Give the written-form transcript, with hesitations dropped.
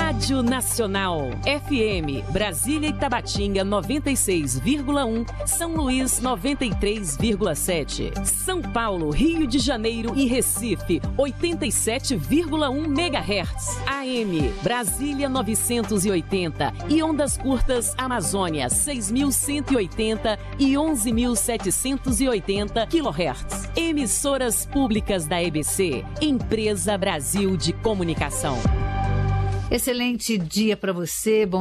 Rádio Nacional, FM, Brasília e Tabatinga 96,1, São Luís 93,7, São Paulo, Rio de Janeiro e Recife 87,1 MHz, AM, Brasília 980 e ondas curtas Amazônia 6.180 e 11.780 kHz. Emissoras públicas da EBC, Empresa Brasil de Comunicação. Excelente dia para você. Bom